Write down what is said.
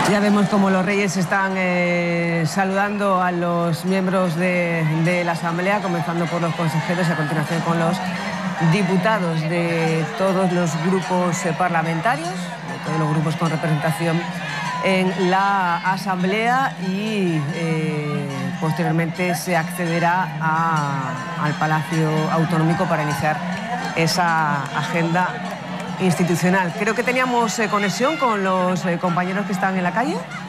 Ya vemos cómo los reyes están saludando a los miembros de la Asamblea, comenzando por los consejeros y a continuación con los diputados de todos los grupos parlamentarios, de todos los grupos con representación en la Asamblea, y posteriormente se accederá al Palacio Autonómico para iniciar esa agenda institucional. Creo que teníamos conexión con los compañeros que están en la calle.